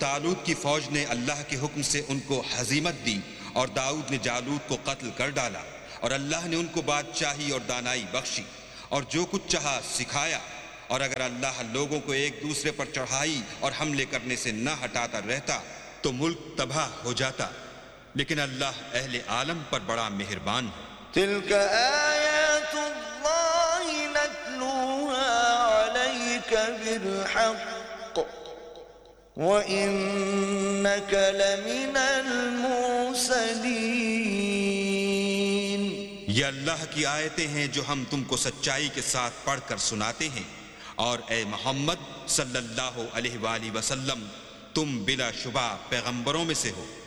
तालूत की फौज ने अल्लाह के हुक्म से उनको हजीमत दी और दाऊद ने जालूत को कत्ल कर डाला और अल्लाह ने उनको बादशाही और दानाई बख्शी और जो कुछ चाहा सिखाया। और अगर अल्लाह लोगों को एक दूसरे पर चढ़ाई और हमले करने से न हटाता रहता तो मुल्क तबाह हो जाता, लेकिन अल्लाह अहले आलम पर बड़ा मेहरबान है। तिल्क आयातुल्लाहि नत्लूहा अलैका बिलहक़ व इन्नक लमिनल मुरसलीन। ये अल्लाह की आयतें हैं जो हम तुमको सच्चाई के साथ पढ़कर सुनाते हैं, और ए मोहम्मद सल्लल्लाहु अलैहि वसल्लम तुम बिला शुबा पैगंबरों में से हो।